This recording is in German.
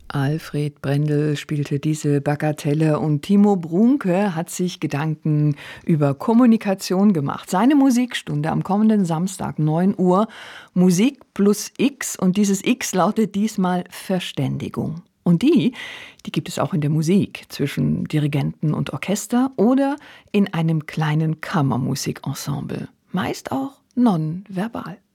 Alfred Brendel spielte diese Bagatelle und Timo Brunke hat sich Gedanken über Kommunikation gemacht. Seine Musikstunde am kommenden Samstag, 9 Uhr, Musik plus X, und dieses X lautet diesmal Verständigung. Und die gibt es auch in der Musik, zwischen Dirigenten und Orchester oder in einem kleinen Kammermusikensemble. Meist auch nonverbal.